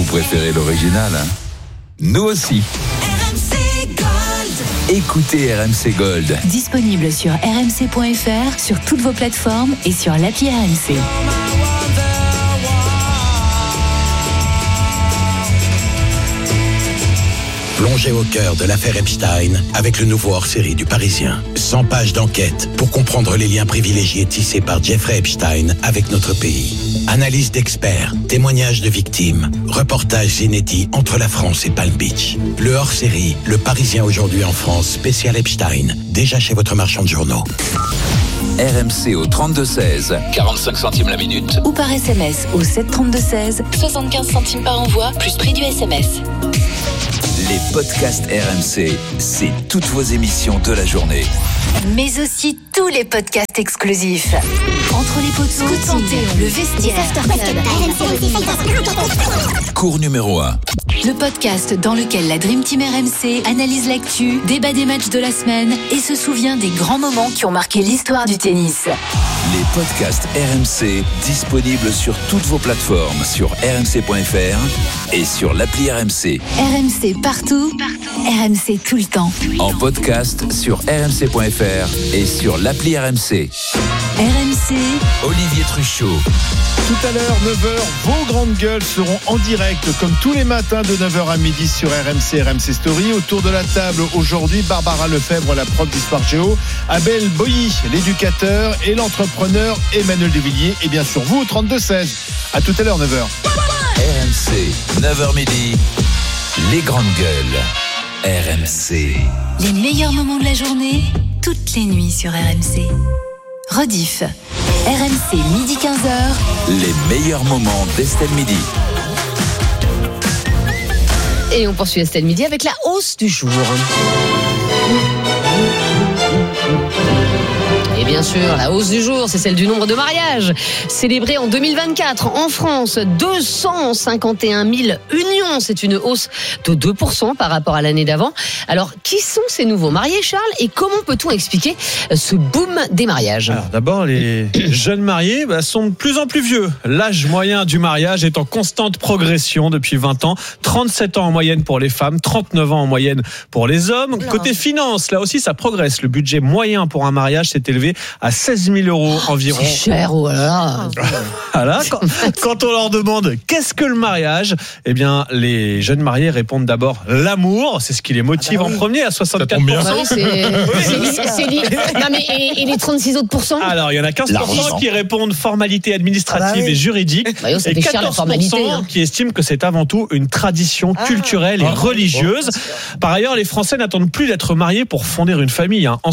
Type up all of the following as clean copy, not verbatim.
préférez l'original, hein? Nous aussi. RMC Gold. Écoutez RMC Gold. Disponible sur rmc.fr, sur toutes vos plateformes et sur l'appli RMC. Plongez au cœur de l'affaire Epstein avec le nouveau hors-série du Parisien. 100 pages d'enquête pour comprendre les liens privilégiés tissés par Jeffrey Epstein avec notre pays. Analyse d'experts, témoignages de victimes, reportages inédits entre la France et Palm Beach. Le hors-série, le Parisien aujourd'hui en France, spécial Epstein, déjà chez votre marchand de journaux. RMC au 32-16, 45 centimes la minute. Ou par SMS au 732-16, 75 centimes par envoi, plus prix du SMS. Les podcasts RMC, c'est toutes vos émissions de la journée. Mais aussi tous les podcasts exclusifs. Entre les poteaux, Scoot Santé, le vestiaire, Cours numéro 1. le podcast dans lequel la Dream Team RMC analyse l'actu, débat des matchs de la semaine et se souvient des grands moments qui ont marqué l'histoire du tennis. Les podcasts RMC, disponibles sur toutes vos plateformes, sur rmc.fr et sur l'appli RMC. RMC partout, RMC tout le temps. En podcast sur rmc.fr et sur l'appli RMC. RMC, Olivier Truchot. Tout à l'heure, 9h, vos grandes gueules seront en direct, comme tous les matins de 9h à midi sur RMC, RMC Story. Autour de la table, aujourd'hui, Barbara Lefebvre, la prof d'histoire géo, Abel Boilly, l'éducateur, et l'entrepreneur Emmanuel Devilliers. Et bien sûr, vous, au 32-16. À tout à l'heure, 9h. RMC, 9h midi, les grandes gueules. RMC. les meilleurs moments de la journée, toutes les nuits sur RMC. Rediff, RMC midi 15h. Les meilleurs moments d'Estelle Midi. Et on poursuit Estelle Midi avec la hausse du jour. Et bien sûr, la hausse du jour, c'est celle du nombre de mariages célébrés en 2024 en France. 251 000 unions, c'est une hausse de 2% par rapport à l'année d'avant. Alors, qui sont ces nouveaux mariés, Charles, et comment peut-on expliquer ce boom des mariages ? Alors d'abord, les jeunes mariés sont de plus en plus vieux. L'âge moyen du mariage est en constante progression depuis 20 ans. 37 ans en moyenne pour les femmes, 39 ans en moyenne pour les hommes. Côté finance, là aussi, ça progresse. Le budget moyen pour un mariage s'est élevé à 16 000 € environ. C'est cher, oh là là. Voilà. Quand on leur demande qu'est-ce que le mariage, eh bien, les jeunes mariés répondent d'abord l'amour. C'est ce qui les motive en premier à 64%. Bah oui, non mais et les 36 autres pourcents ? Alors, il y en a 15% qui répondent formalité administrative et juridique. Bah, ça et fait cher, la 14% formalité, hein. qui estiment que c'est avant tout une tradition culturelle et religieuse. Par ailleurs, les Français n'attendent plus d'être mariés pour fonder une famille. En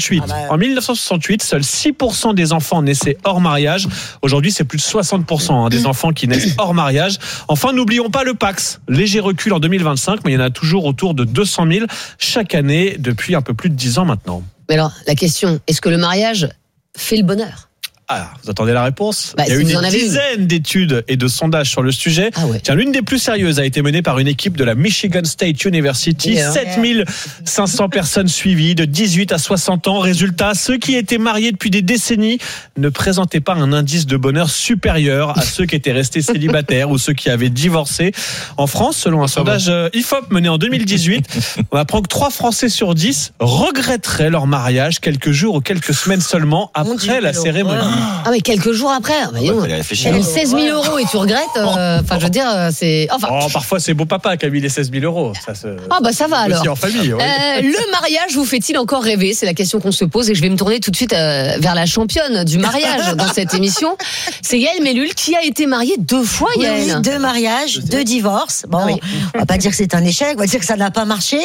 1968, seuls 6% des enfants naissaient hors mariage. Aujourd'hui, c'est plus de 60% des enfants qui naissent hors mariage. Enfin, n'oublions pas le Pacs. Léger recul en 2025, mais il y en a toujours autour de 200 000 chaque année depuis un peu plus de 10 ans maintenant. Mais alors, la question, est-ce que le mariage fait le bonheur ? Ah, vous attendez la réponse ? Bah, il y a si eu vous en une avez dizaine d'études et de sondages sur le sujet. Ah ouais. Tiens, l'une des plus sérieuses a été menée par une équipe de la Michigan State University. 7500 personnes suivies de 18 à 60 ans. Résultat, ceux qui étaient mariés depuis des décennies ne présentaient pas un indice de bonheur supérieur à ceux qui étaient restés célibataires ou ceux qui avaient divorcé. En France, selon un sondage IFOP mené en 2018, on apprend que 3 Français sur 10 regretteraient leur mariage quelques jours ou quelques semaines seulement après la cérémonie. Ah mais quelques jours après, il y a 16 000 € et tu regrettes. Enfin, je veux dire, c'est. Enfin. Oh, parfois c'est beau papa qui a mis les 16 000 €. Ah bah ça va alors. Aussi en famille. Oui. Le mariage vous fait-il encore rêver ? C'est la question qu'on se pose et je vais me tourner tout de suite vers la championne du mariage dans cette émission. C'est Yael Mellul qui a été mariée 2 fois. Yael. Oui, 2 mariages, 2 divorces. Bon, on va pas dire que c'est un échec, on va dire que ça n'a pas marché.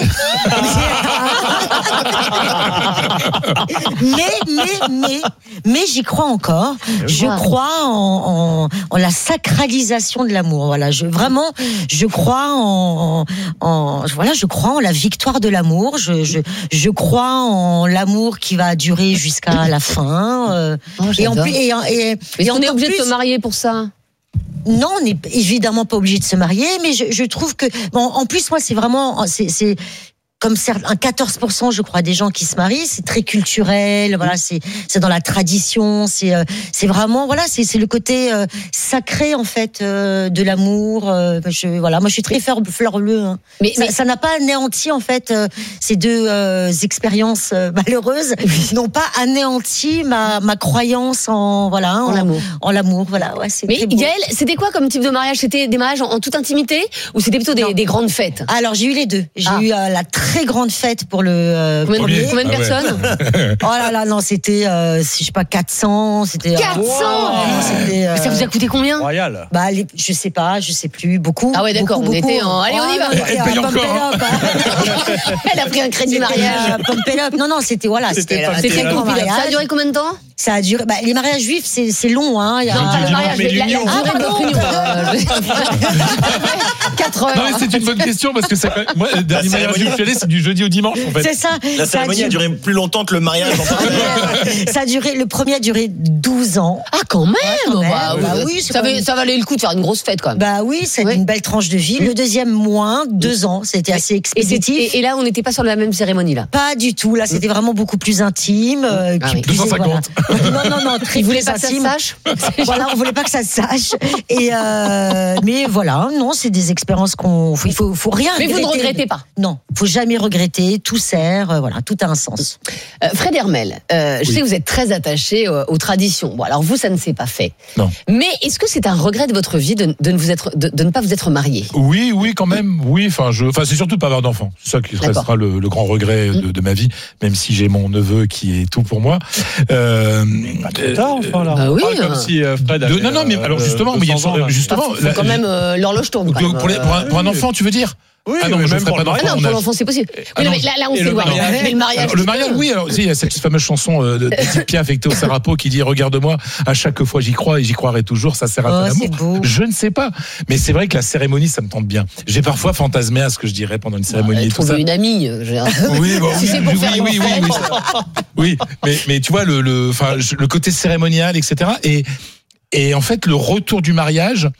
mais j'y crois encore. Je crois en la sacralisation de l'amour. Voilà, je crois je crois en la victoire de l'amour. Je crois en l'amour qui va durer jusqu'à la fin. Mais on est obligé de se marier pour ça. Non, on n'est évidemment pas obligé de se marier, mais je trouve que en plus moi c'est vraiment comme un 14%, je crois, des gens qui se marient, c'est très culturel. Voilà, c'est dans la tradition. C'est vraiment, voilà, c'est le côté sacré en fait de l'amour. Moi, je suis très fleur bleue. Hein. Mais ça n'a pas anéanti en fait ces deux expériences malheureuses n'ont pas anéanti ma croyance en l'amour. En l'amour, voilà. Ouais, c'est. Mais Yael, c'était quoi comme type de mariage? C'était des mariages en toute intimité ou c'était plutôt des grandes fêtes? Alors j'ai eu les deux. J'ai eu la très grande fête pour le premier. Combien de personnes? Oh là là, non, c'était je sais pas 400. C'était 400. Ça vous a coûté combien? Royal. Je sais pas, je sais plus. Beaucoup. Ah ouais, d'accord. On était en. Allez, on y va. Elle paye encore. Elle a pris un crédit mariage. Non, c'était voilà. C'était très grand mariage. Ça a duré combien de temps? Ça a duré. Les mariages juifs, c'est long, hein. Non, pas le mariage, mais l'union. La durée de l'union. 4 heures. Non, mais c'est une bonne question parce que moi, le dernier mariage que je suis allé, c'est du jeudi au dimanche, en fait. C'est ça. La cérémonie a duré plus longtemps que le mariage. Le premier a duré 12 ans. Ah, quand même. Oui, ça valait le coup de faire une grosse fête, quand même. Oui, c'est une belle tranche de vie. Le deuxième, moins, 2 ans. C'était assez expéditif. Et là, on n'était pas sur la même cérémonie, là. Pas du tout. Là, c'était vraiment beaucoup plus intime. 250. Non, très. Ils voulaient pas que ça se sache. Voilà, on voulait pas que ça se sache. Mais voilà, non, c'est des expériences il faut rien regretter. Mais vous ne regrettez pas? Non, faut jamais regretter. Tout sert, voilà, tout a un sens. Fred Hermel, je sais que vous êtes très attaché aux traditions. Bon, alors vous, ça ne s'est pas fait. Non. Mais est-ce que c'est un regret de votre vie de ne pas vous être marié? Oui, quand même. Oui, c'est surtout de pas avoir d'enfant. C'est ça qui restera le grand regret de ma vie, même si j'ai mon neveu qui est tout pour moi. Pas tard, enfin, là. Oui. Comme si Fred avait, non, mais alors justement, faut quand même l'horloge tourne. Pour un enfant, tu veux dire? Oui, non, mais je même ferai pas pour l'enfant, c'est possible. Oui, non, mais là, on s'éloigne. Mais le mariage. Le mariage, oui. Alors, il y a cette fameuse chanson de Edith Piaf avec Théo Sarapo qui dit: regarde-moi, à chaque fois j'y crois et j'y croirai toujours, ça sert à l'amour. Je ne sais pas. Mais c'est vrai que la cérémonie, ça me tente bien. J'ai parfois fantasmé à ce que je dirais pendant une cérémonie. Et tout ça. Une amie. Oui, mais tu vois, le côté cérémonial, etc. Et en fait, le retour du mariage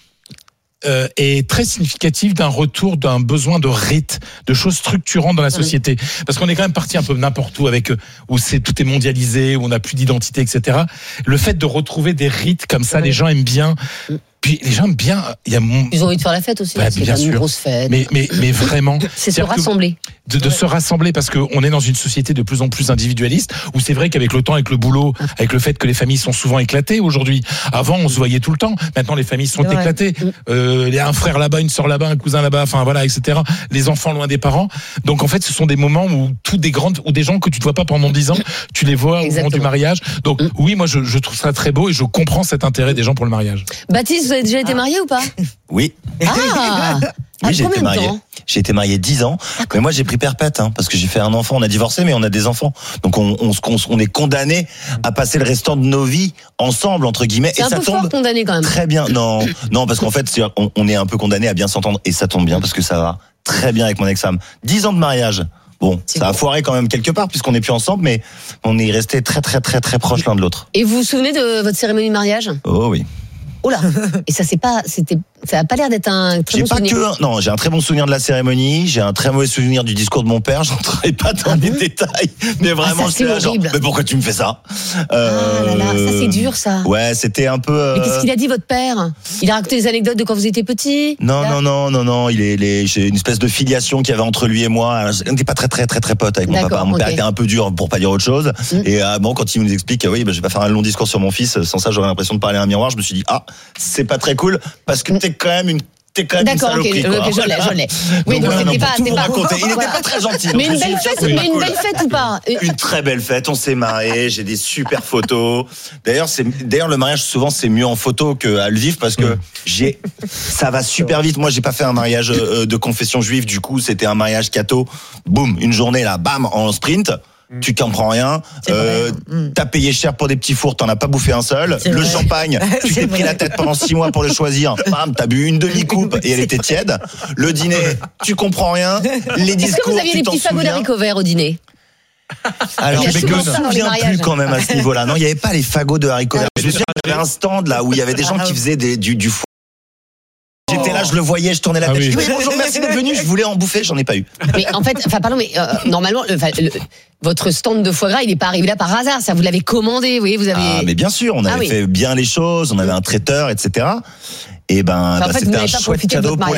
est très significatif d'un retour d'un besoin de rite, de choses structurantes dans la société. Parce qu'on est quand même parti un peu n'importe où où tout est mondialisé, où on n'a plus d'identité, etc. Le fait de retrouver des rites comme ça, les gens aiment bien. Puis les gens aiment bien. Ils ont envie de faire la fête aussi. C'est une grosse fête. Mais vraiment. C'est se rassembler. De se rassembler parce qu'on est dans une société de plus en plus individualiste où c'est vrai qu'avec le temps, avec le boulot, avec le fait que les familles sont souvent éclatées aujourd'hui. Avant, on se voyait tout le temps. Maintenant, les familles sont éclatées. Il y a un frère là-bas, une sœur là-bas, un cousin là-bas, enfin voilà, etc. Les enfants loin des parents. Donc en fait, ce sont des moments où ou des gens que tu ne vois pas pendant 10 ans, tu les vois au moment du mariage. Donc oui, moi je trouve ça très beau et je comprends cet intérêt des gens pour le mariage. Baptiste, vous avez déjà été marié ou pas? Oui. Oui, j'ai été marié. J'ai été marié 10 ans. Mais moi, j'ai pris perpète, parce que j'ai fait un enfant. On a divorcé, mais on a des enfants. Donc, on est condamné à passer le restant de nos vies ensemble, entre guillemets. C'est un peu fort condamné quand même. Très bien. Non, parce qu'en fait, on est un peu condamné à bien s'entendre. Et ça tombe bien parce que ça va très bien avec mon ex-femme. 10 ans de mariage. Bon, ça a foiré quand même quelque part puisqu'on n'est plus ensemble, mais on est resté très, très, très, très proches l'un de l'autre. Et vous vous souvenez de votre cérémonie de mariage? Oh oui. Oh là. Et ça a pas l'air d'être un très bon souvenir. Non, j'ai un très bon souvenir de la cérémonie, j'ai un très mauvais souvenir du discours de mon père, j'entrerai pas dans les détails, mais vraiment c'est horrible. Mais pourquoi tu me fais ça? Ah là là, ça c'est dur ça. Ouais, c'était un peu Mais qu'est-ce qu'il a dit votre père? Il a raconté des anecdotes de quand vous étiez petit? Non, j'ai une espèce de filiation qu'il y avait entre lui et moi. On n'était pas très très très très potes avec mon papa. Mon père était un peu dur pour pas dire autre chose. Et quand il nous explique je vais pas faire un long discours sur mon fils, sans ça j'aurais l'impression de parler à un miroir, je me suis dit c'est pas très cool parce que t'es quand même une saloperie. D'accord, je l'ai. Oui, donc c'était pas. Il n'était pas très gentil. Mais une belle fête ou pas? Une très belle fête, on s'est mariés, j'ai des super photos. D'ailleurs, le mariage, souvent, c'est mieux en photo qu'à le vivre parce que ça va super vite. Moi, j'ai pas fait un mariage de confession juive, du coup, c'était un mariage catho. Boum, une journée là, bam, en sprint. Tu comprends rien, t'as payé cher pour des petits fours, t'en as pas bouffé un seul. Le champagne, tu t'es pris la tête pendant 6 mois pour le choisir. Bam, t'as bu une demi-coupe et elle était tiède. Le dîner, tu comprends rien. Les discours, est-ce que vous aviez des petits fagots d'haricots verts au dîner? Alors, je me souviens plus quand même à ce niveau-là. Non, il n'y avait pas les fagots de haricots verts. Je me souviens qu'il y avait un stand là où il y avait des gens qui faisaient du four. J'étais là, je le voyais, je tournais la tête. oui. Je dis, oui, bonjour, merci d'être venu. Je voulais en bouffer, j'en ai pas eu. Mais en fait, normalement, votre stand de foie gras, il n'est pas arrivé là par hasard. Ça, vous l'avez commandé, vous avez. Ah, mais bien sûr, on avait fait bien les choses, on avait un traiteur, etc. Et c'était un chouette cadeau pour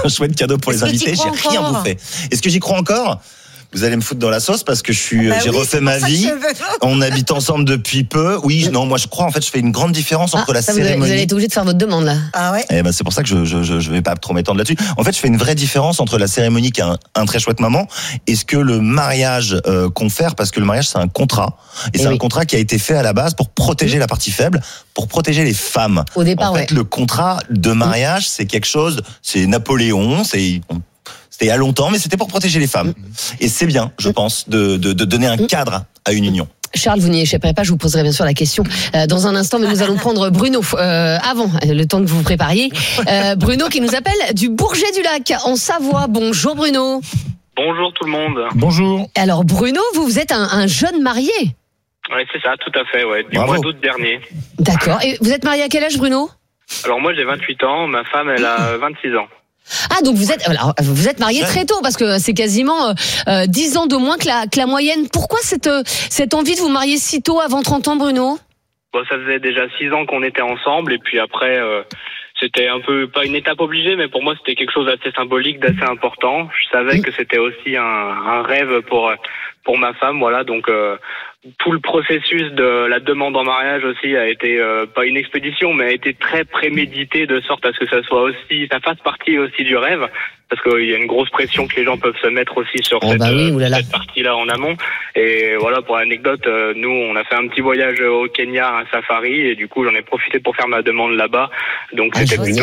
les invités. J'ai rien bouffé. Est-ce que j'y crois encore? Vous allez me foutre dans la sauce parce que j'ai refait ma vie. On habite ensemble depuis peu. Oui, non, moi je crois en fait, je fais une grande différence entre la cérémonie. Vous allez être obligé de faire votre demande là. Ah ouais. Et c'est pour ça que je vais pas trop m'étendre là-dessus. En fait, je fais une vraie différence entre la cérémonie qui est un très chouette moment et ce que le mariage confère, parce que le mariage c'est un contrat et c'est un contrat qui a été fait à la base pour protéger la partie faible, pour protéger les femmes. Au départ, en fait, le contrat de mariage, c'est quelque chose, c'est Napoléon, c'était à longtemps, mais c'était pour protéger les femmes. Et c'est bien, je pense, de donner un cadre à une union. Charles, vous n'y échapperez pas, je vous poserai bien sûr la question dans un instant, mais nous allons prendre Bruno avant, le temps que vous vous prépariez. Bruno qui nous appelle du Bourget-du-Lac, en Savoie. Bonjour Bruno. Bonjour tout le monde. Bonjour. Alors Bruno, vous êtes un jeune marié. Oui, c'est ça, tout à fait, du mois d'août dernier. D'accord. Et vous êtes marié à quel âge, Bruno? Alors moi j'ai 28 ans, ma femme elle a 26 ans. Ah, donc vous êtes marié très tôt, parce que c'est quasiment 10 ans de moins que la moyenne. Pourquoi cette envie de vous marier si tôt, avant 30 ans, Bruno? Bon, ça faisait déjà 6 ans qu'on était ensemble, et puis après, c'était un peu, pas une étape obligée, mais pour moi c'était quelque chose d'assez symbolique, d'assez important. Je savais que c'était aussi un rêve pour ma femme, voilà, donc tout le processus de la demande en mariage aussi a été pas une expédition, mais a été très prémédité, de sorte à ce que ça fasse partie aussi du rêve, parce qu'il y a une grosse pression que les gens peuvent se mettre aussi sur cette partie-là en amont. Et voilà, pour l'anecdote, nous on a fait un petit voyage au Kenya, un safari, et du coup j'en ai profité pour faire ma demande là-bas, donc c'était plutôt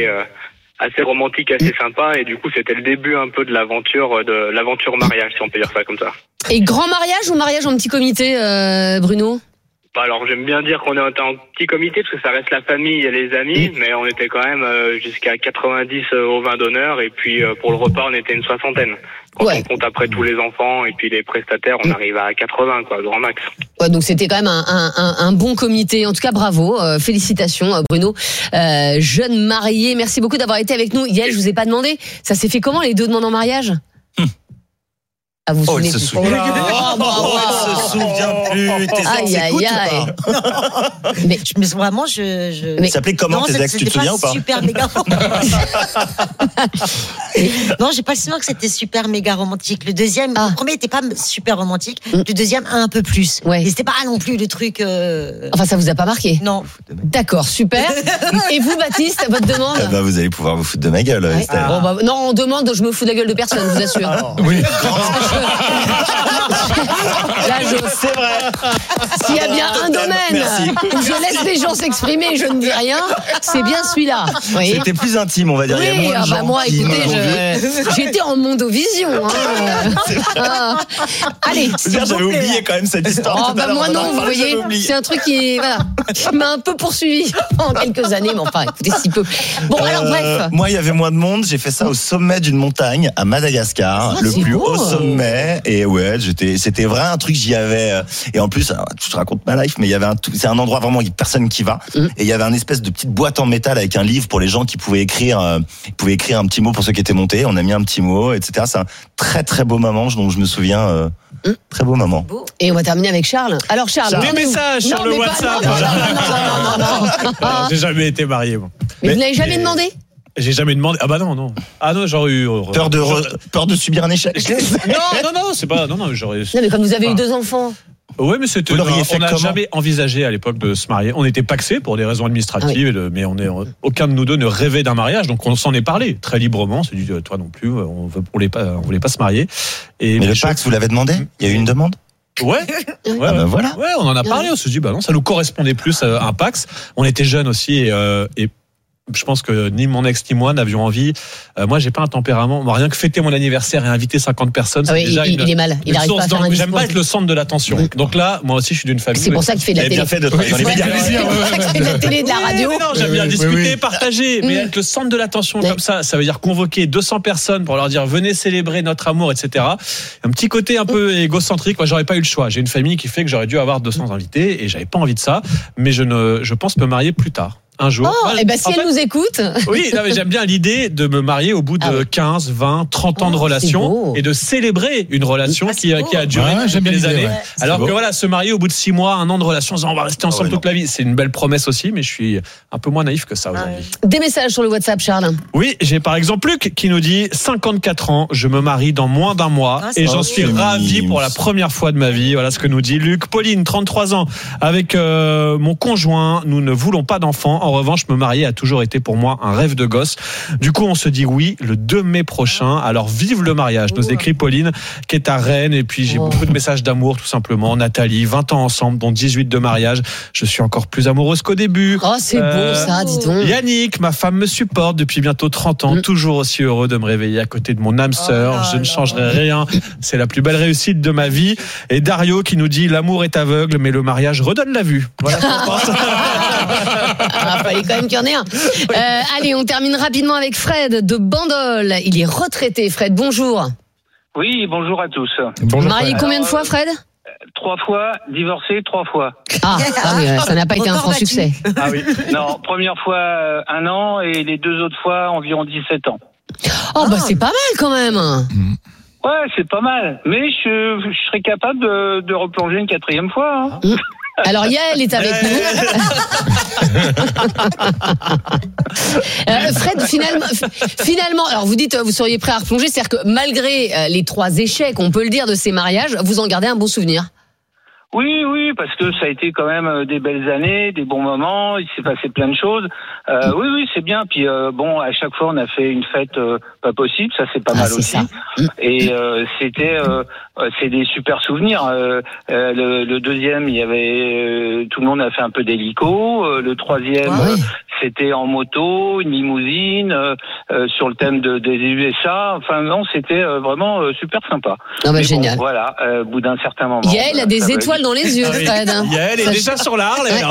assez romantique, assez sympa, et du coup c'était le début un peu de l'aventure mariage, si on peut dire ça comme ça. Et grand mariage ou mariage en petit comité, Bruno? Alors j'aime bien dire qu'on est en petit comité, parce que ça reste la famille et les amis, mais on était quand même jusqu'à 90 au vin d'honneur, et puis pour le repas on était une 60aine. Quand on compte après tous les enfants et puis les prestataires, on arrive à 80, grand max. Ouais, donc c'était quand même un bon comité. En tout cas, bravo, félicitations Bruno, jeune marié. Merci beaucoup d'avoir été avec nous. Yael, je vous ai pas demandé, ça s'est fait comment les deux demandes en mariage? Ah, vous elle se souvient. Elle se souvient plus. Tes ex s'écoutent ou pas? Mais vraiment, Mais ça s'appelait comment tes ex? Tu te souviens ou pas? Super méga Non, j'ai pas le souvenir que c'était super méga romantique. Le deuxième, le premier était pas super romantique. Le deuxième, un peu plus. Ouais. Et c'était pas non plus le truc. Enfin, ça vous a pas marqué? Non. D'accord, super. Et vous, Baptiste, votre demande? Vous allez pouvoir vous foutre de ma gueule. Non, on demande, je me fous de la gueule de personne, je vous assure. Oui. Là, c'est vrai. S'il y a bien un domaine où je laisse les gens s'exprimer et je ne dis rien, c'est bien celui-là. Oui. C'était plus intime, on va dire. Oui, il y a moins de gens moi, qui écoutez, j'étais en mondovision. Allez, j'avais oublié quand même cette histoire. Moi non, vous voyez, c'est un truc qui m'a un peu poursuivi pendant quelques années, mais enfin, écoutez, si peu. Bon, alors bref. Moi, il y avait moins de monde. J'ai fait ça au sommet d'une montagne à Madagascar, le plus haut sommet. Et ouais, c'était vraiment un truc, j'y avais. Et en plus, alors, je te raconte ma life, mais il y avait c'est un endroit vraiment personne qui va. Et il y avait un espèce de petite boîte en métal avec un livre pour les gens qui pouvaient écrire un petit mot pour ceux qui étaient montés. On a mis un petit mot, etc. C'est un très très beau moment dont je me souviens. Très beau moment. Et on va terminer avec Charles. Alors Charles, des messages sur le WhatsApp. Non. J'ai jamais été marié, moi. Mais vous n'avez jamais demandé? J'ai jamais demandé. Ah bah non. Ah non, j'aurais eu peur de subir un échec. Non, c'est pas. Non, j'aurais. Non, mais comme vous avez eu 2 enfants. Ouais, mais c'était. On n'a jamais envisagé à l'époque de se marier. On était paxés pour des raisons administratives, mais aucun de nous deux ne rêvait d'un mariage, donc on s'en est parlé très librement. On s'est dit, toi non plus, on voulait pas se marier. Mais le Pax, vous l'avez demandé? Il y a eu une demande? Ouais. Voilà. Ouais, on en a parlé. On s'est dit, non, ça nous correspondait plus à un Pax. On était jeunes aussi et je pense que ni mon ex ni moi n'avions envie. Moi, j'ai pas un tempérament. Moi, rien que fêter mon anniversaire et inviter 50 personnes, c'est déjà il est mal. Il arrive pas à faire un discours. J'aime pas être le centre de l'attention. Donc là, moi aussi, je suis d'une famille. C'est pour ça qu'il fait de la télé. Bien fait de travailler dans les médias. C'est pour ça qu'il fait de la télé, de la radio. Non, j'aime bien discuter, partager, mais être le centre de l'attention comme ça veut dire convoquer 200 personnes pour leur dire venez célébrer notre amour, etc. Un petit côté un peu égocentrique. Moi, j'aurais pas eu le choix. J'ai une famille qui fait que j'aurais dû avoir 200 invités et j'avais pas envie de ça. Mais je pense me marier plus tard. un jour. Oh, et si elle nous écoute. Oui, non, mais j'aime bien l'idée de me marier au bout de 15, 20, 30 ans de relation et de célébrer une relation qui a duré des années. Ouais. Alors que voilà, se marier au bout de 6 mois, 1 an de relation, en disant on va rester ensemble toute la vie, c'est une belle promesse aussi, mais je suis un peu moins naïf que ça aujourd'hui. Des messages sur le WhatsApp, Charles. Oui, j'ai par exemple Luc qui nous dit 54 ans, je me marie dans moins d'un mois et j'en suis ravi pour la première fois de ma vie. Voilà ce que nous dit Luc. Pauline, 33 ans, avec mon conjoint, nous ne voulons pas d'enfants. En revanche, me marier a toujours été pour moi un rêve de gosse. Du coup, on se dit oui le 2 mai prochain. Alors vive le mariage, nous écrit Pauline qui est à Rennes. Et puis j'ai beaucoup de messages d'amour tout simplement. Nathalie, 20 ans ensemble, dont 18 de mariage. Je suis encore plus amoureuse qu'au début. Oh, c'est beau ça, dis donc. Yannick, ma femme me supporte depuis bientôt 30 ans. Toujours aussi heureux de me réveiller à côté de mon âme sœur. Je ne changerai rien. C'est la plus belle réussite de ma vie. Et Dario qui nous dit l'amour est aveugle, mais le mariage redonne la vue. Voilà ce qu'on pense. Fallait quand même qu'il y en ait un. Allez, on termine rapidement avec Fred de Bandol. Il est retraité. Fred, bonjour. Oui, bonjour à tous. Bonjour. Marié combien de fois, Fred ? 3 fois, divorcé 3 fois. Ah oui, ça n'a pas été un franc succès. Ah oui. Non, première fois 1 an et les 2 autres fois environ 17 ans. Oh bah c'est pas mal quand même. Ouais, c'est pas mal. Mais je serais capable de replonger une 4e fois. Hein. Alors Yael est avec nous. Fred, finalement, alors vous dites vous seriez prêt à replonger, c'est-à-dire que malgré les 3 échecs, on peut le dire, de ces mariages, vous en gardez un bon souvenir. Oui, parce que ça a été quand même des belles années, des bons moments, il s'est passé plein de choses. Oui, c'est bien. Puis bon, à chaque fois, on a fait une fête pas possible, ça c'est pas mal aussi. Ça. Et c'est des super souvenirs. Le 2e, il y avait tout le monde a fait un peu d'hélico. Le 3e, c'était en moto, une limousine, sur le thème des USA. Enfin non, c'était vraiment super sympa. Ah bah, génial. Bon, voilà, au bout d'un certain moment. Yael a des étoiles dans les yeux, Fred. Yael est déjà sur la Harley.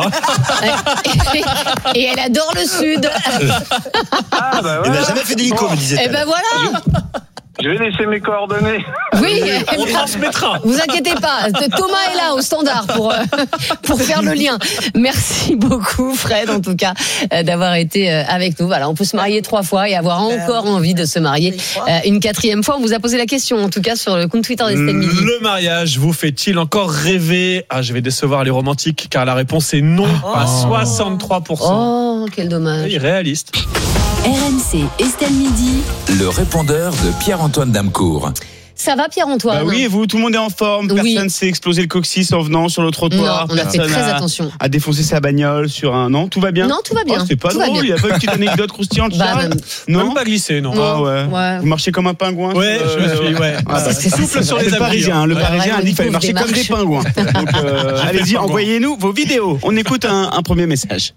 Et elle adore le sud. Ah bah elle n'a jamais fait d'hélico, me disait-elle. Eh ben voilà. Je vais laisser mes coordonnées. Oui, on transmettra. Vous inquiétez pas, Thomas est là au standard pour faire le lien. Merci beaucoup, Fred, en tout cas, d'avoir été avec nous. Voilà, on peut se marier 3 fois et avoir encore envie de se marier une 4e fois. On vous a posé la question, en tout cas, sur le compte Twitter d'Estelle Midi. Le mariage vous fait-il encore rêver ? Ah, je vais décevoir les romantiques, car la réponse est non, à 63%. Oh, quel dommage. Oui, réaliste. RMC, Estelle Midi. Le répondeur de Pierre-Antoine Damcourt. Ça va, Pierre-Antoine ? Oui, et vous, tout le monde est en forme. Personne s'est explosé le coccyx en venant sur le trottoir. Non, on a fait très attention. A défoncé sa bagnole sur un... Non, tout va bien ? Non, tout va bien. Oh, c'est pas drôle, il n'y a pas une petite anecdote croustillante, Charles ? Non, même pas glissé, non. Ah ouais. Vous marchez comme un pingouin ? Ouais, je suis, c'est souffle sur les le Parisien, le Parisien a dit qu'il fallait marcher comme des pingouins. Donc, allez-y, envoyez-nous vos vidéos. On écoute un premier message.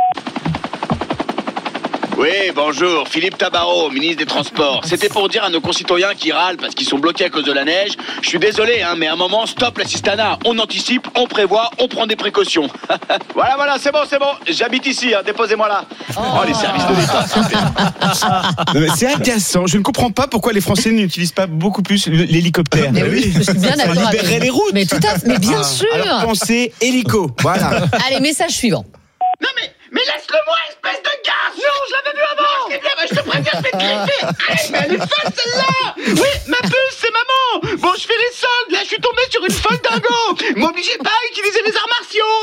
Oui, bonjour, Philippe Tabarot, ministre des Transports. C'était pour dire à nos concitoyens qui râlent parce qu'ils sont bloqués à cause de la neige, je suis désolé, mais à un moment, stop l'assistanat. On anticipe, on prévoit, on prend des précautions. Voilà, c'est bon, j'habite ici, déposez-moi là. Oh, les services de l'État. Non, mais c'est agaçant, je ne comprends pas pourquoi les Français n'utilisent pas beaucoup plus l'hélicoptère. Mais oui, je suis bien d'accord. Ça libérerait les routes. Mais tout à fait, mais bien sûr. Alors pensez hélico, voilà. Allez, message suivant. Non mais laisse-le-moi, espèce de gars. Non, je l'avais vu avant. C'est bien, je te préviens, je vais te griffer. Allez, mais elle est folle celle-là. Oui, ma puce, c'est maman. Bon, je fais les soldes. Là, je suis tombé sur une folle dingo. M'obligez pas à utiliser les arts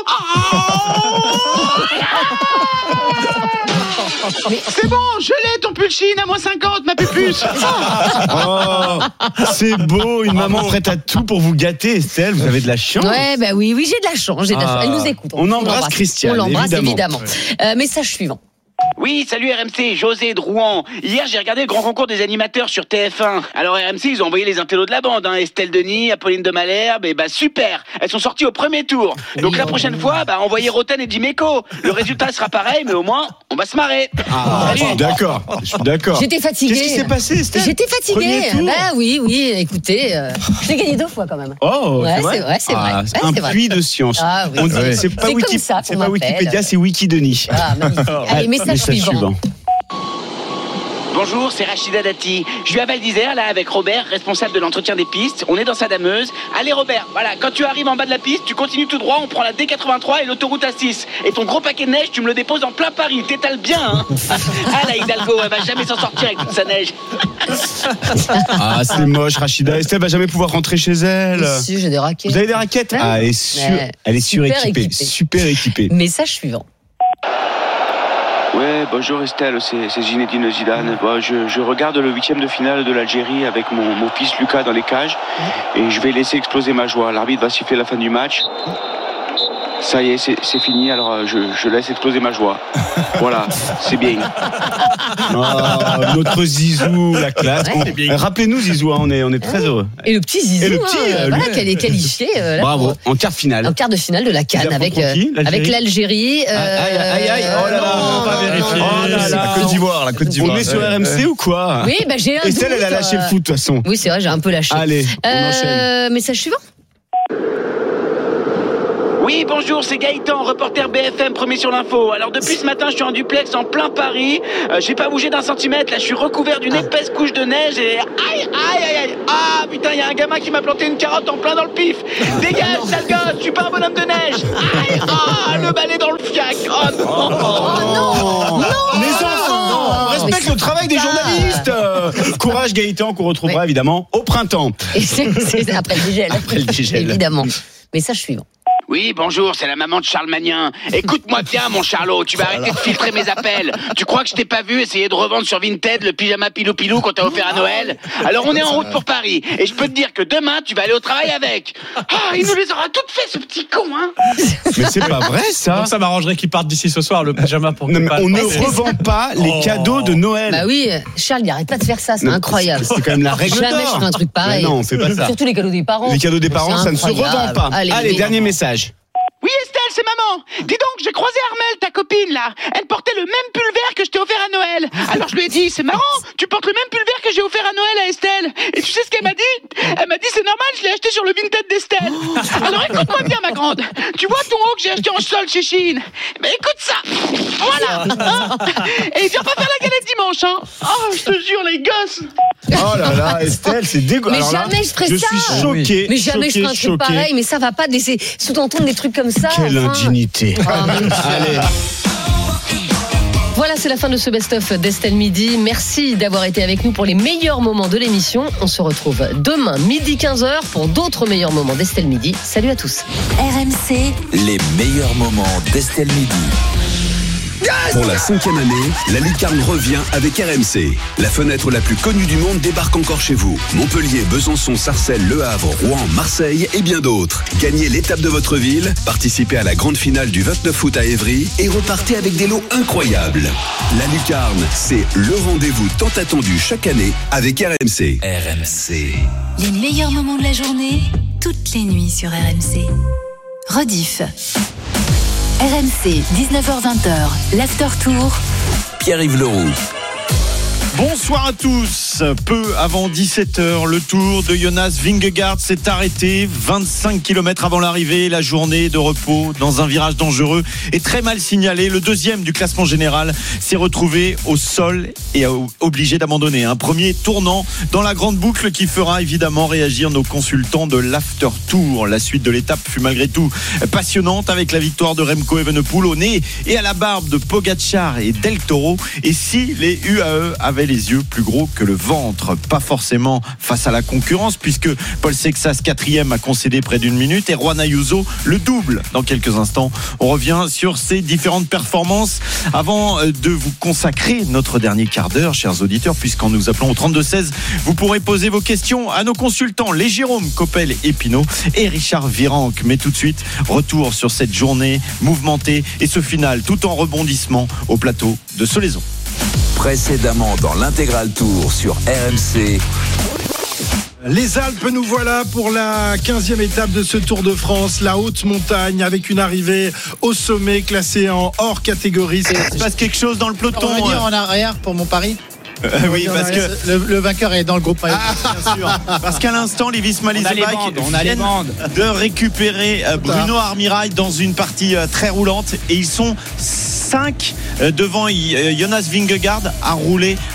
martiaux. Mais c'est bon, je l'ai ton pulchine à -50, ma pupuce. Oh, c'est beau, une maman prête à tout pour vous gâter, Estelle. Vous avez de la chance. Ouais, bah oui, j'ai de la chance. Elle nous écoute. On embrasse Christiane. On l'embrasse évidemment. Message suivant. Oui, salut RMC, José de Rouen. Hier, j'ai regardé le grand concours des animateurs sur TF1. Alors RMC, ils ont envoyé les intellos de la bande, Estelle Denis, Apolline de Malherbe, et super. Elles sont sorties au premier tour. Donc la prochaine fois, envoyez Roten et Dimeco. Le résultat sera pareil, mais au moins, on va se marrer. Je suis d'accord. J'étais fatiguée. Qu'est-ce qui s'est passé, Estelle ? J'étais fatiguée. Oui, écoutez, je l'ai gagné 2 fois quand même. Oh, c'est vrai. Un puits de science. Ah, oui, on dit, c'est pas Wikipédia, c'est Wiki Denis. Ah, magnifique. Allez, message suivant. bonjour, c'est Rachida Dati. Je suis à Val d'Isère, là, avec Robert, responsable de l'entretien des pistes. On est dans sa dameuse. Allez, Robert, voilà, quand tu arrives en bas de la piste, tu continues tout droit, on prend la D83 et l'autoroute A6. Et ton gros paquet de neige, tu me le déposes en plein Paris. T'étales bien, hein. Ah, la Hidalgo, elle va jamais s'en sortir avec toute sa neige. Ah, c'est moche, Rachida. Estelle va jamais pouvoir rentrer chez elle. Si, j'ai des raquettes. Vous avez des raquettes? Ouais. Ah, elle est suréquipée. Super équipée. Message suivant. Ouais, bonjour Estelle, c'est Zinedine Zidane. Bon, je regarde le 8e de finale de l'Algérie avec mon fils Lucas dans les cages et je vais laisser exploser ma joie. L'arbitre va siffler la fin du match. Ça y est, c'est fini, alors je laisse exploser ma joie. Voilà, c'est bien. Oh, notre Zizou, la classe. Ouais. Rappelez-nous Zizou, hein, on est très heureux. Et le petit Zizou, Et le petit, voilà, qu'elle est qualifiée. Bravo, en quart de finale. En quart de finale de la CAN avec l'Algérie. Aïe, oh là là, on va vérifier. Oh là là. La Côte d'Ivoire. On est sur RMC ou quoi? Oui, bah j'ai un Estelle, doute. elle a lâché le foot de toute façon. Oui, c'est vrai, j'ai un peu lâché. Allez, on enchaîne. Message suivant. Oui, bonjour, c'est Gaëtan, reporter BFM, premier sur l'info. Alors depuis ce matin, je suis en duplex en plein Paris. J'ai pas bougé d'un centimètre, là je suis recouvert d'une épaisse couche de neige et aïe. Ah putain, il y a un gamin qui m'a planté une carotte en plein dans le pif. Dégage, sale gosse, je suis pas un bonhomme de neige. Aïe, le balai dans le fiac. Oh non. Les enfants, respecte le travail des journalistes. Courage Gaëtan, qu'on retrouvera évidemment au printemps. Et c'est après le gel. Après le gel. Évidemment. Message suivant. Oui, bonjour, c'est la maman de Charles Magnin. Écoute-moi bien, mon Charlot, tu vas arrêter de filtrer mes appels. Tu crois que je t'ai pas vu essayer de revendre sur Vinted le pyjama pilou-pilou qu'on t'a offert à Noël? Alors on est en route pour Paris, et je peux te dire que demain, tu vas aller au travail avec. Ah, il nous les aura toutes fait, ce petit con, hein. Mais c'est pas vrai, ça. Donc ça m'arrangerait qu'il parte d'ici ce soir, le pyjama pour non, mais on ne revend pas les cadeaux de Noël. Bah oui, Charles, il arrête pas de faire ça, c'est incroyable. C'est quand même la règle d'or. Jamais je ferai un truc pareil. Mais non, on fait pas ça. Surtout les cadeaux des parents. Les cadeaux des parents, ça ne se revend pas. Allez, dernier message. Oui, Estelle, c'est maman. Dis donc, j'ai croisé Armelle, ta copine, là. Elle portait le même pull vert que je t'ai offert à Noël. Alors je lui ai dit, c'est marrant, tu portes le même pull vert que j'ai offert à Noël à Estelle. Et tu sais ce qu'elle m'a dit? Elle m'a dit, c'est normal, je l'ai acheté sur le Vinted d'Estelle. Alors écoute-moi bien, ma grande. Tu vois ton haut que j'ai acheté en solde chez Chine? Mais écoute ça. Voilà. Hein, et viens pas faire la galette dimanche, hein. Oh, je te jure, les gosses. Oh là là, Estelle, c'est dégueulasse. Mais jamais je ferai ça. Je suis choqué. Mais jamais je ferai un truc pareil. Mais ça va pas de laisser sous-entendre des trucs comme ça. Quelle indignité. Allez. Voilà, c'est la fin de ce best-of d'Estelle Midi. Merci d'avoir été avec nous pour les meilleurs moments de l'émission. On se retrouve demain, midi 15h, pour d'autres meilleurs moments d'Estelle Midi. Salut à tous. RMC, les meilleurs moments d'Estelle Midi. Pour la 5e année, la lucarne revient avec RMC. La fenêtre la plus connue du monde débarque encore chez vous. Montpellier, Besançon, Sarcelles, Le Havre, Rouen, Marseille et bien d'autres. Gagnez l'étape de votre ville, participez à la grande finale du 29 août à Évry et repartez avec des lots incroyables. La lucarne, c'est le rendez-vous tant attendu chaque année avec RMC. RMC. les meilleurs moments de la journée, toutes les nuits sur RMC. Rediff. RMC, 19h-20h, l'After Tour. Pierre-Yves Leroux. Bonsoir à tous. Peu avant 17h, le tour de Jonas Vingegaard s'est arrêté 25 km avant l'arrivée. La journée de repos dans un virage dangereux et très mal signalé. Le deuxième du classement général s'est retrouvé au sol et obligé d'abandonner. Un premier tournant dans la grande boucle qui fera évidemment réagir nos consultants de l'After Tour. La suite de l'étape fut malgré tout passionnante avec la victoire de Remco Evenepoel au nez et à la barbe de Pogačar et Del Toro. Et si les UAE avaient les yeux plus gros que le ventre, pas forcément face à la concurrence puisque Paul Sexas 4e a concédé près d'une minute et Juan Ayuso le double. Dans quelques instants, on revient sur ces différentes performances avant de vous consacrer notre dernier quart d'heure, chers auditeurs, puisqu'en nous appelant au 32-16, vous pourrez poser vos questions à nos consultants, les Jérôme Coppel et Pinot et Richard Virenque. Mais tout de suite, retour sur cette journée mouvementée et ce final tout en rebondissement au plateau de Solaizon. Précédemment dans l'intégral tour sur RMC. Les Alpes, nous voilà pour la 15e étape de ce Tour de France, la haute montagne avec une arrivée au sommet classée en hors catégorie. Il se passe quelque chose dans le peloton. On va revenir en arrière pour mon pari. Oui, parce que le vainqueur est dans le groupe. Bien sûr. Parce qu'à l'instant, les Visma-Leasebach viennent de récupérer Bruno Armirail dans une partie très roulante et ils sont 5 devant Jonas Vingegaard à rouler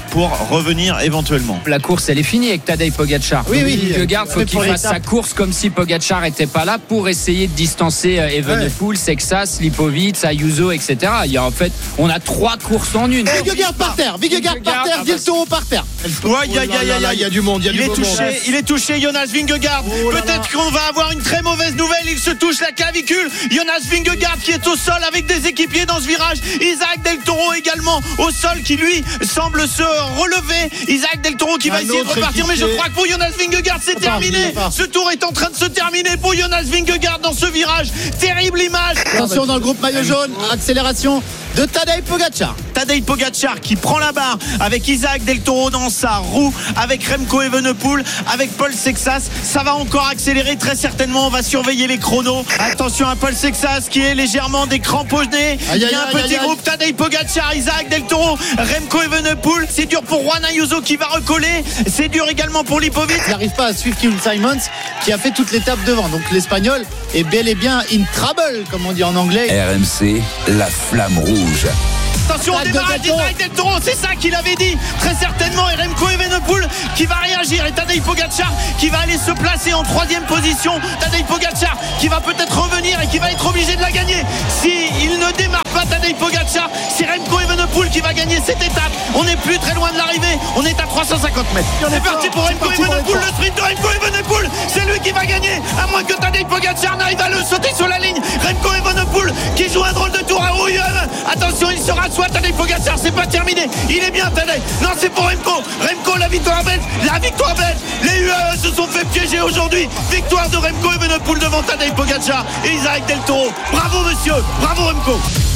pour revenir éventuellement. La course, elle est finie avec Tadej Pogačar. Oui. Vingegaard, faut qu'il fasse sa course comme si Pogačar était pas là pour essayer de distancer Evenepoel, Sexas, Lipovic, Ayuso, etc. On a 3 courses en une. Vingegaard par terre, Del Toro par terre. Il y a du monde, il est touché, Jonas Vingegaard. Peut-être qu'on va avoir une très mauvaise nouvelle, il se touche la clavicule. Jonas Vingegaard qui est au sol avec des équipiers dans ce virage. Isaac Del Toro également au sol qui lui semble se relever. Isaac Del Toro qui va essayer de repartir, mais je crois que pour Jonas Vingegaard c'est terminé. Ce tour est en train de se terminer pour Jonas Vingegaard dans ce virage. Terrible image. Attention dans le groupe maillot jaune, accélération de Tadej Pogačar. Tadej Pogačar qui prend la barre avec Isaac Del Toro dans sa roue, avec Remco Evenepoel, avec Paul Sexas. Ça va encore accélérer très certainement. On va surveiller les chronos. Attention à Paul Sexas qui est légèrement des crampes au nez. Il y a un petit groupe. Tadej Pogačar, Isaac Del Toro, Remco Evenepoel. C'est dur pour Juan Ayuso qui va recoller. C'est dur également pour Lipovic. Il n'arrive pas à suivre Kim Simons qui a fait toute l'étape devant. Donc l'Espagnol est bel et bien in trouble, comme on dit en anglais. RMC, la flamme rouge. Attention au démarrage d'Isaac Del Toro, c'est ça qu'il avait dit très certainement. Et Remco Evenepoel qui va réagir et Tadej Pogačar qui va aller se placer en 3e position. Tadej Pogačar qui va peut-être revenir et qui va être obligé de la gagner. Si il ne démarre pas Tadej Pogačar, c'est Remco Evenepoel qui va gagner cette étape. On n'est plus très loin de l'arrivée, on est à 350 mètres. C'est parti pour Remco Evenepoel, le sprint de Remco Evenepoel, c'est lui qui va gagner, à moins que Tadej Pogačar n'arrive à le sauter sur la ligne. Remco Evenepoel qui joue un drôle de tour à Rouillon. Attention, il sera soit Tadej Pogačar, c'est pas terminé. Il est bien Tadej. Non, c'est pour Remco. Remco, la victoire belge. Les UAE se sont fait piéger aujourd'hui. Victoire de Remco Evenepoel devant Tadej Pogačar et Isaac Del Toro. Bravo monsieur, bravo Remco.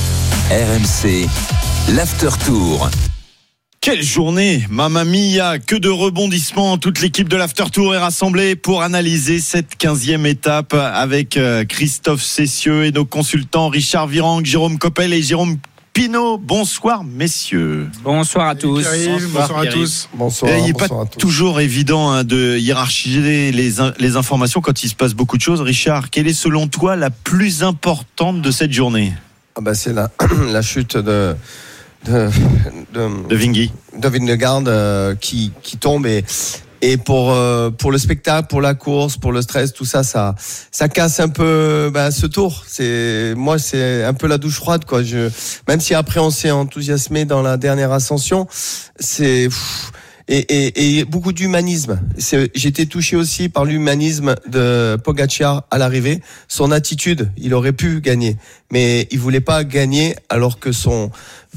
RMC, l'After Tour. Quelle journée, Mamma Mia, que de rebondissements. Toute l'équipe de l'After Tour est rassemblée pour analyser cette 15e étape avec Christophe Cessieux et nos consultants Richard Virang, Jérôme Coppel et Jérôme Pinault. Bonsoir messieurs. Bonsoir à tous. Bonsoir à tous. Il n'est pas toujours évident de hiérarchiser les informations quand il se passe beaucoup de choses. Richard, quelle est selon toi la plus importante de cette journée ? C'est la chute de Vingegaard qui tombe et pour le spectacle, pour la course, pour le stress, tout ça casse un peu ce tour. C'est un peu la douche froide quoi. Même si après on s'est enthousiasmé dans la dernière ascension, et beaucoup d'humanisme. J'étais touché aussi par l'humanisme de Pogačar à l'arrivée. Son attitude, il aurait pu gagner, mais il voulait pas gagner alors que son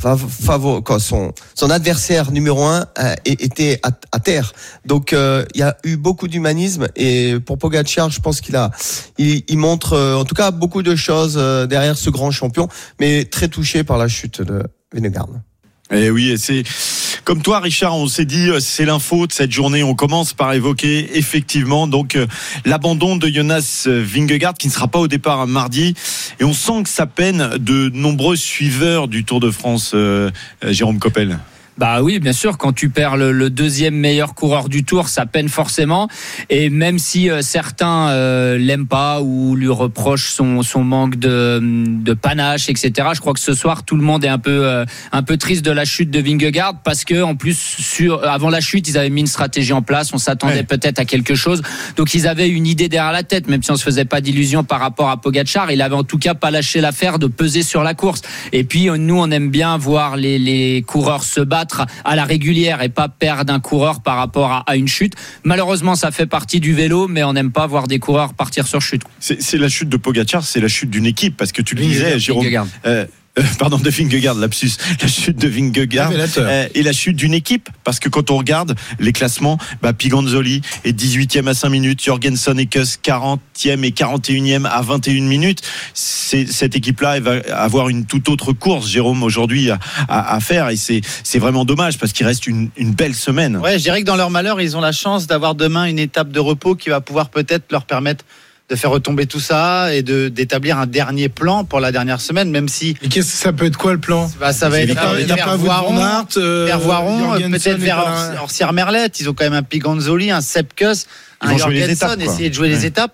adversaire numéro 1 était à terre. Donc il y a eu beaucoup d'humanisme et pour Pogačar, je pense il montre en tout cas beaucoup de choses derrière ce grand champion, mais très touché par la chute de Vingegaard. Et oui, c'est comme toi Richard, on s'est dit c'est l'info de cette journée. On commence par évoquer effectivement donc l'abandon de Jonas Vingegaard qui ne sera pas au départ mardi, et on sent que ça peine de nombreux suiveurs du Tour de France. Jérôme Coppel. Bah oui, bien sûr, quand tu perds le deuxième meilleur coureur du Tour, ça peine forcément. Et même si certains l'aiment pas ou lui reprochent son manque de panache, etc. Je crois que ce soir, tout le monde est un peu triste de la chute de Vingegaard parce que en plus, avant la chute, ils avaient mis une stratégie en place. On s'attendait peut-être à quelque chose. Donc ils avaient une idée derrière la tête, même si on se faisait pas d'illusions par rapport à Pogačar. Il avait en tout cas pas lâché l'affaire de peser sur la course. Et puis nous, on aime bien voir les coureurs se battre à la régulière et pas perdre un coureur par rapport à une chute. Malheureusement, ça fait partie du vélo, mais on n'aime pas voir des coureurs partir sur chute. C'est la chute de Pogačar, c'est la chute d'une équipe, parce que tu le disais, Jérôme. Pardon, de Vingegaard, lapsus. La chute de Vingegaard et la chute d'une équipe, parce que quand on regarde les classements, Piganzoli est 18e à 5 minutes, Jorgensen et Kuss 40e et 41e à 21 minutes. Cette équipe-là, elle va avoir une toute autre course, Jérôme, aujourd'hui à faire, et c'est vraiment dommage parce qu'il reste une belle semaine. Ouais, je dirais que dans leur malheur, ils ont la chance d'avoir demain une étape de repos qui va pouvoir peut-être leur permettre de faire retomber tout ça et d'établir un dernier plan pour la dernière semaine, même si... Et ça peut être quoi le plan ? Ça va être faire Voiron, peut-être faire Orsières Merlette. Ils ont quand même un Piganzoli, un Sepp Kuss, un Jorgensen, essayer de jouer les étapes.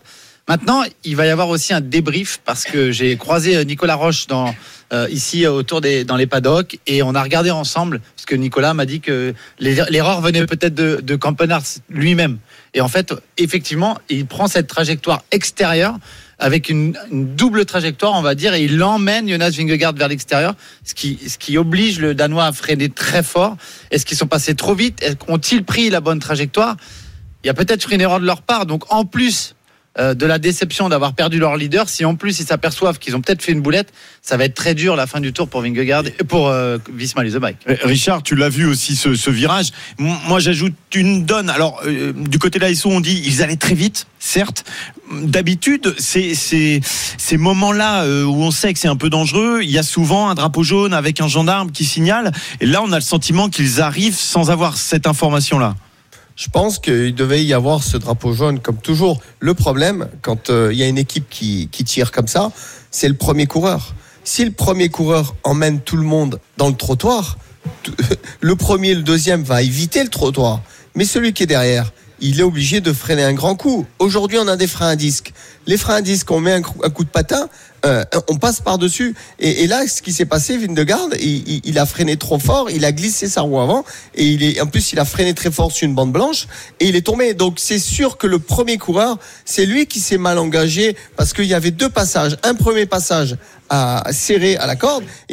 Maintenant, il va y avoir aussi un débrief parce que j'ai croisé Nicolas Roche ici dans les paddocks et on a regardé ensemble parce que Nicolas m'a dit que l'erreur venait peut-être de Campenard lui-même. Et en fait, effectivement, il prend cette trajectoire extérieure avec une double trajectoire, on va dire, et il emmène Jonas Vingegaard vers l'extérieur, ce qui oblige le Danois à freiner très fort. Est-ce qu'ils sont passés trop vite? Ont-ils pris la bonne trajectoire? Il y a peut-être une erreur de leur part. Donc, en plus de la déception d'avoir perdu leur leader, si en plus ils s'aperçoivent qu'ils ont peut-être fait une boulette, ça va être très dur la fin du tour pour Vingegaard et pour Visma Leasebike. Richard, tu l'as vu aussi ce virage. Moi j'ajoute une donne. Alors du côté de l'ASO on dit ils allaient très vite, certes. D'habitude ces moments-là où on sait que c'est un peu dangereux, il y a souvent un drapeau jaune avec un gendarme qui signale. Et là on a le sentiment qu'ils arrivent sans avoir cette information-là. Je pense qu'il devait y avoir ce drapeau jaune comme toujours. Le problème, quand il y a une équipe qui tire comme ça, c'est le premier coureur. Si le premier coureur emmène tout le monde dans le trottoir, le premier et le deuxième va éviter le trottoir. Mais celui qui est derrière, il est obligé de freiner un grand coup. Aujourd'hui, on a des freins à disque. Les freins à disque, on met un coup de patin, on passe par-dessus. Et là, ce qui s'est passé, Vingegaard, il a freiné trop fort, il a glissé sa roue avant, et en plus, il a freiné très fort sur une bande blanche, et il est tombé. Donc, c'est sûr que le premier coureur, c'est lui qui s'est mal engagé, parce qu'il y avait deux passages. Un premier passage serré à la corde,